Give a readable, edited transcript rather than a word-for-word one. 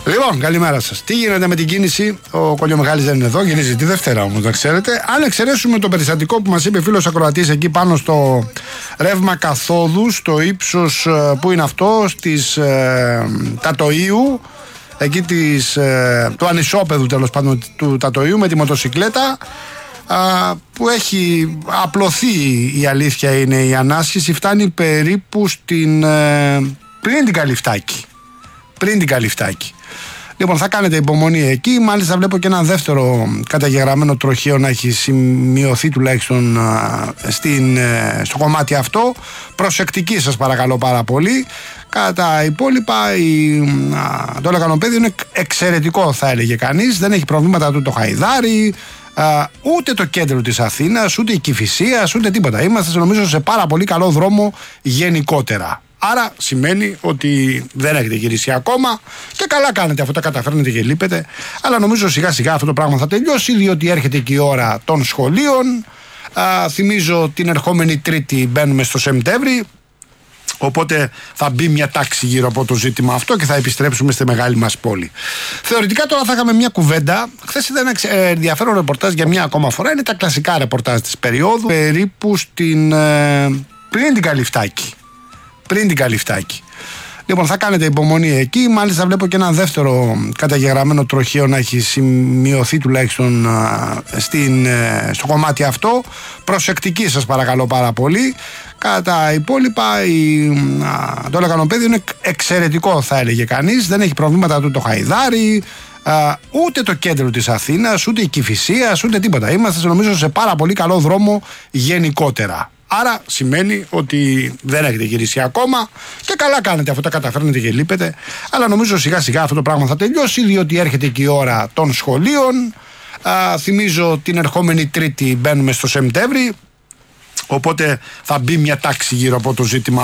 Λοιπόν, καλημέρα σας. Τι γίνεται με την κίνηση? Ο Κολιομιχάλης δεν είναι εδώ, γυρίζει τη Δευτέρα όμως, να ξέρετε. Αν εξαιρέσουμε το περιστατικό που μας είπε φίλος ακροατής εκεί πάνω στο ρεύμα καθόδου, στο ύψος που είναι αυτό, της Τατοΐου, εκεί του ανισόπεδου τέλος πάντων του Τατοΐου με τη μοτοσικλέτα, που έχει απλωθεί, η αλήθεια είναι, η ανάσχεση φτάνει περίπου πριν την Καλυφτάκη. Λοιπόν, θα κάνετε υπομονή εκεί. Μάλιστα βλέπω και ένα δεύτερο καταγεγραμμένο τροχαίο να έχει σημειωθεί τουλάχιστον στο κομμάτι αυτό. Προσεκτική σας παρακαλώ πάρα πολύ. Κατά τα υπόλοιπα το λεκανοπέδιο είναι εξαιρετικό, θα έλεγε κανείς. Δεν έχει προβλήματα ούτε το Χαϊδάρι, ούτε το κέντρο της Αθήνας, ούτε η Κηφισίας, ούτε τίποτα. Είμαστε νομίζω σε πάρα πολύ καλό δρόμο γενικότερα. Άρα σημαίνει ότι δεν έχετε γυρίσει ακόμα και καλά κάνετε αφού τα καταφέρνετε και λείπετε. Αλλά νομίζω σιγά σιγά αυτό το πράγμα θα τελειώσει, διότι έρχεται και η ώρα των σχολείων. Θυμίζω την ερχόμενη Τρίτη μπαίνουμε στο Σεπτέμβρη. Οπότε θα μπει μια τάξη γύρω από το ζήτημα αυτό και θα επιστρέψουμε στη μεγάλη μας πόλη. Θεωρητικά τώρα θα είχαμε μια κουβέντα. Χθες ήταν ένα ενδιαφέρον ρεπορτάζ για μια ακόμα φορά. Είναι τα κλασικά ρεπορτάζ της περίοδου. Περίπου πριν την Καλυφτάκη. Λοιπόν, θα κάνετε υπομονή εκεί. Μάλιστα βλέπω και ένα δεύτερο καταγεγραμμένο τροχαίο να έχει σημειωθεί τουλάχιστον στο κομμάτι αυτό. Προσεκτική σας παρακαλώ πάρα πολύ. Κατά τα υπόλοιπα το λεκανοπέδιο είναι εξαιρετικό, θα έλεγε κανείς. Δεν έχει προβλήματα ούτε το Χαϊδάρι, ούτε το κέντρο της Αθήνας, ούτε η Κηφισίας, ούτε τίποτα. Είμαστε νομίζω σε πάρα πολύ καλό δρόμο γενικότερα. Άρα σημαίνει ότι δεν έχετε γυρίσει ακόμα και καλά κάνετε αφού τα καταφέρνετε και λείπετε. Αλλά νομίζω σιγά σιγά αυτό το πράγμα θα τελειώσει, διότι έρχεται και η ώρα των σχολείων. Θυμίζω την ερχόμενη Τρίτη μπαίνουμε στο Σεπτέμβρη. Οπότε θα μπει μια τάξη γύρω από το ζήτημα